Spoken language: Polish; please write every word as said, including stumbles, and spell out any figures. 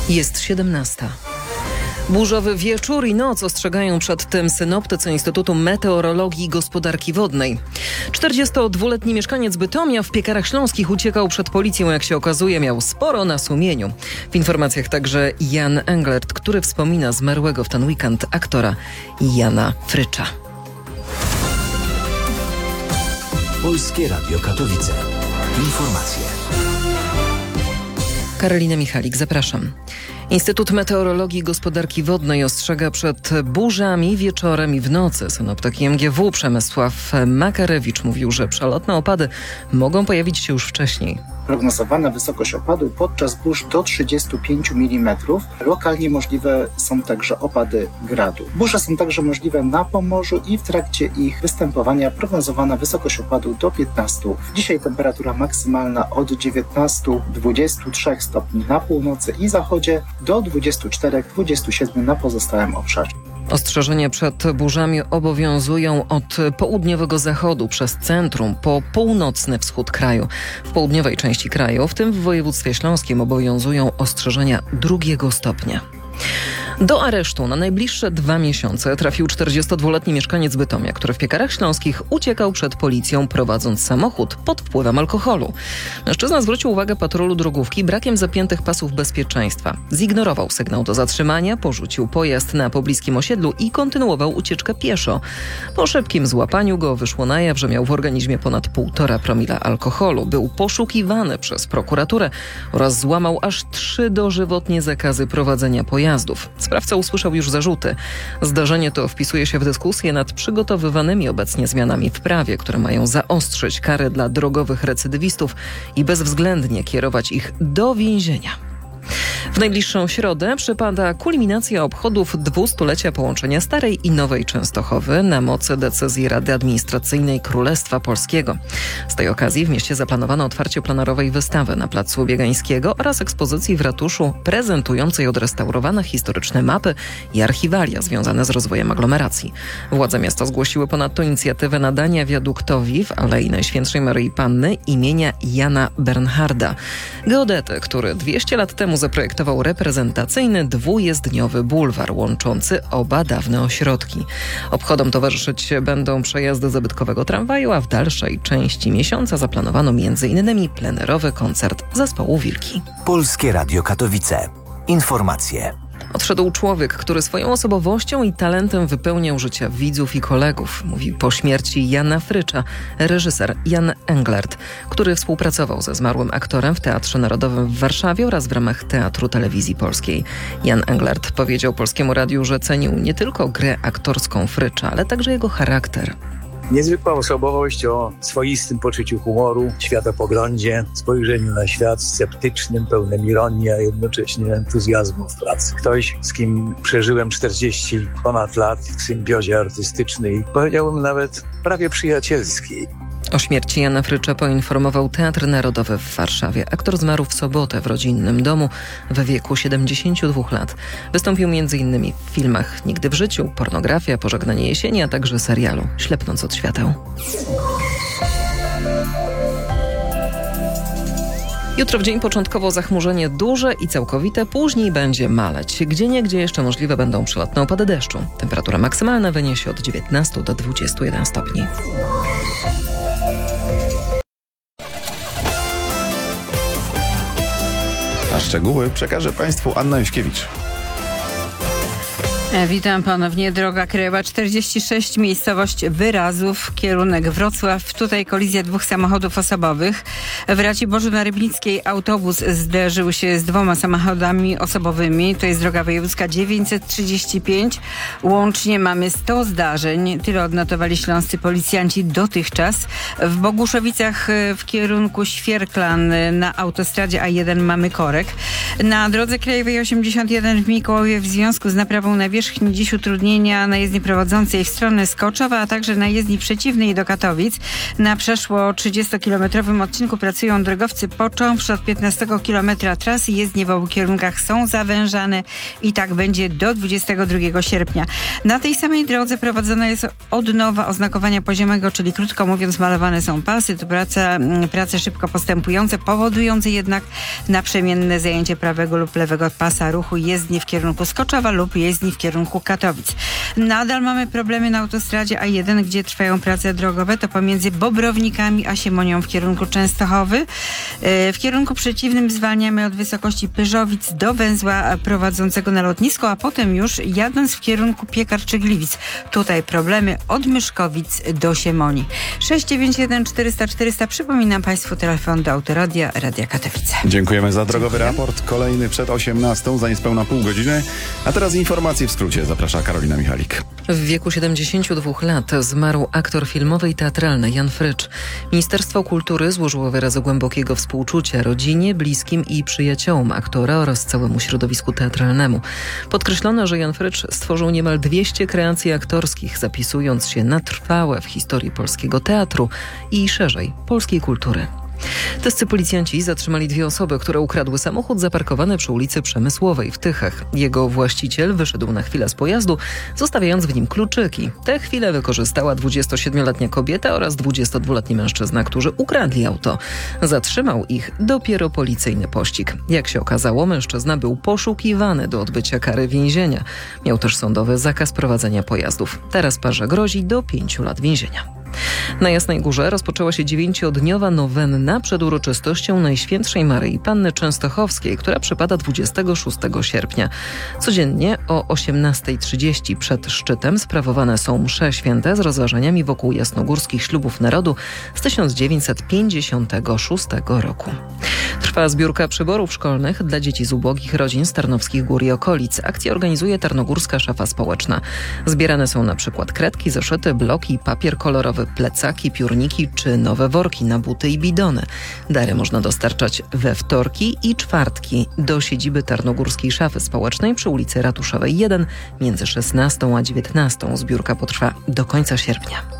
Jest siedemnasta. Burzowy wieczór i noc ostrzegają przed tym synoptycy Instytutu Meteorologii i Gospodarki Wodnej. czterdziestodwuletni mieszkaniec Bytomia w Piekarach Śląskich uciekał przed policją, jak się okazuje, miał sporo na sumieniu. W informacjach także Jan Englert, który wspomina zmarłego w ten weekend aktora Jana Frycza. Polskie Radio Katowice. Informacje. Karolina Michalik, zapraszam. Instytut Meteorologii i Gospodarki Wodnej ostrzega przed burzami wieczorem i w nocy. Synoptyk M G W Przemysław Makarewicz mówił, że przelotne opady mogą pojawić się już wcześniej. Prognozowana wysokość opadu podczas burz do trzydziestu pięciu milimetrów. Lokalnie możliwe są także opady gradu. Burze są także możliwe na Pomorzu i w trakcie ich występowania prognozowana wysokość opadu do piętnastu. Dzisiaj temperatura maksymalna od dziewiętnastu do dwudziestu trzech stopni na północy i zachodzie do dwudziestu czterech do dwudziestu siedmiu na pozostałym obszarze. Ostrzeżenia przed burzami obowiązują od południowego zachodu przez centrum po północny wschód kraju. W południowej części kraju, w tym w województwie śląskim, obowiązują ostrzeżenia drugiego stopnia. Do aresztu na najbliższe dwa miesiące trafił czterdziestodwuletni mieszkaniec Bytomia, który w Piekarach Śląskich uciekał przed policją, prowadząc samochód pod wpływem alkoholu. Mężczyzna zwrócił uwagę patrolu drogówki brakiem zapiętych pasów bezpieczeństwa. Zignorował sygnał do zatrzymania, porzucił pojazd na pobliskim osiedlu i kontynuował ucieczkę pieszo. Po szybkim złapaniu go wyszło na jaw, że miał w organizmie ponad półtora promila alkoholu. Był poszukiwany przez prokuraturę oraz złamał aż trzy dożywotnie zakazy prowadzenia pojazdów. Sprawca usłyszał już zarzuty. Zdarzenie to wpisuje się w dyskusję nad przygotowywanymi obecnie zmianami w prawie, które mają zaostrzyć kary dla drogowych recydywistów i bezwzględnie kierować ich do więzienia. W najbliższą środę przypada kulminacja obchodów dwustulecia połączenia Starej i Nowej Częstochowy na mocy decyzji Rady Administracyjnej Królestwa Polskiego. Z tej okazji w mieście zaplanowano otwarcie plenerowej wystawy na Placu Biegańskiego oraz ekspozycji w ratuszu prezentującej odrestaurowane historyczne mapy i archiwalia związane z rozwojem aglomeracji. Władze miasta zgłosiły ponadto inicjatywę nadania wiaduktowi w Alei Najświętszej Maryi Panny imienia Jana Bernharda, geodety, który dwieście lat temu zaprojektował reprezentacyjny dwujezdniowy bulwar łączący oba dawne ośrodki. Obchodom towarzyszyć będą przejazdy zabytkowego tramwaju, a w dalszej części miesiąca zaplanowano między innymi plenerowy koncert zespołu Wilki. Polskie Radio Katowice. Informacje. Odszedł człowiek, który swoją osobowością i talentem wypełniał życia widzów i kolegów, mówi po śmierci Jana Frycza reżyser Jan Englert, który współpracował ze zmarłym aktorem w Teatrze Narodowym w Warszawie oraz w ramach Teatru Telewizji Polskiej. Jan Englert powiedział Polskiemu Radiu, że cenił nie tylko grę aktorską Frycza, ale także jego charakter. Niezwykła osobowość o swoistym poczuciu humoru, światopoglądzie, spojrzeniu na świat sceptycznym, pełnym ironii, a jednocześnie entuzjazmu w pracy. Ktoś, z kim przeżyłem czterdzieści ponad lat w symbiozie artystycznej, powiedziałbym nawet prawie przyjacielskiej. O śmierci Jana Frycza poinformował Teatr Narodowy w Warszawie. Aktor zmarł w sobotę w rodzinnym domu w wieku siedemdziesięciu dwóch lat. Wystąpił między innymi w filmach Nigdy w życiu, Pornografia, Pożegnanie jesieni, a także serialu Ślepnąc od świateł. Jutro w dzień początkowo zachmurzenie duże i całkowite, później będzie maleć. Gdzieniegdzie jeszcze możliwe będą przelotne opady deszczu. Temperatura maksymalna wyniesie od dziewiętnastu do dwudziestu jeden stopni. A szczegóły przekaże Państwu Anna Juśkiewicz. Witam ponownie. Droga krajowa czterdzieści sześć, miejscowość Wyrazów, kierunek Wrocław. Tutaj kolizja dwóch samochodów osobowych. W Raciborzu na Rybnickiej autobus zderzył się z dwoma samochodami osobowymi. To jest droga wojewódzka dziewięćset trzydzieści pięć. Łącznie mamy sto zdarzeń. Tyle odnotowali śląscy policjanci dotychczas. W Boguszowicach w kierunku Świerklan na autostradzie A jeden mamy korek. Na drodze krajowej osiemdziesiąt jeden w Mikołowie w związku z naprawą nawierzchni nawierzchni dziś utrudnienia na jezdni prowadzącej w stronę Skoczowa, a także na jezdni przeciwnej do Katowic. Na przeszło trzydziestokilometrowym odcinku pracują drogowcy, począwszy od piętnastego kilometra trasy. Jezdnie w obu kierunkach są zawężane i tak będzie do dwudziestego drugiego sierpnia. Na tej samej drodze prowadzona jest odnowa oznakowania poziomego, czyli krótko mówiąc malowane są pasy. To praca, prace szybko postępujące, powodujące jednak naprzemienne zajęcie prawego lub lewego pasa ruchu jezdni w kierunku Skoczowa lub jezdni w kierunku Katowic. Nadal mamy problemy na autostradzie A jeden, gdzie trwają prace drogowe. To pomiędzy Bobrownikami a Siemonią w kierunku Częstochowy. W kierunku przeciwnym zwalniamy od wysokości Pyżowic do węzła prowadzącego na lotnisko, a potem już jadąc w kierunku Piekarczy-Gliwic. Tutaj problemy od Myszkowic do Siemoni. sześć dziewięć jeden czterysta czterysta. Przypominam Państwu telefon do Autoradia Radia Katowice. Dziękujemy za drogowy raport. Kolejny przed osiemnastą, za niespełna pół godziny. A teraz informacje w skrócie. Zaprasza Karolina Michalik. W wieku siedemdziesięciu dwóch lat zmarł aktor filmowy i teatralny Jan Frycz. Ministerstwo Kultury złożyło wyrazy głębokiego współczucia rodzinie, bliskim i przyjaciołom aktora oraz całemu środowisku teatralnemu. Podkreślono, że Jan Frycz stworzył niemal dwieście kreacji aktorskich, zapisując się na trwałe w historii polskiego teatru i szerzej polskiej kultury. Testy policjanci zatrzymali dwie osoby, które ukradły samochód zaparkowany przy ulicy Przemysłowej w Tychach. Jego właściciel wyszedł na chwilę z pojazdu, zostawiając w nim kluczyki. Tę chwilę wykorzystała dwudziestosiedmioletnia kobieta oraz dwudziestodwuletni mężczyzna, którzy ukradli auto. Zatrzymał ich dopiero policyjny pościg. Jak się okazało, mężczyzna był poszukiwany do odbycia kary więzienia. Miał też sądowy zakaz prowadzenia pojazdów. Teraz parze grozi do pięciu lat więzienia. Na Jasnej Górze rozpoczęła się dziewięciodniowa nowenna przed uroczystością Najświętszej Maryi Panny Częstochowskiej, która przypada dwudziestego szóstego sierpnia. Codziennie o osiemnastej trzydzieści przed szczytem sprawowane są msze święte z rozważaniami wokół jasnogórskich ślubów narodu z tysiąc dziewięćset pięćdziesiątego szóstego roku. Trwa zbiórka przyborów szkolnych dla dzieci z ubogich rodzin z Tarnowskich Gór i okolic. Akcję organizuje Tarnogórska Szafa Społeczna. Zbierane są na przykład kredki, zeszyty, bloki, papier kolorowy, plecaki, piórniki czy nowe worki na buty i bidony. Dary można dostarczać we wtorki i czwartki do siedziby Tarnogórskiej Szafy Społecznej przy ulicy Ratuszowej jeden między szesnastą a dziewiętnastą. Zbiórka potrwa do końca sierpnia.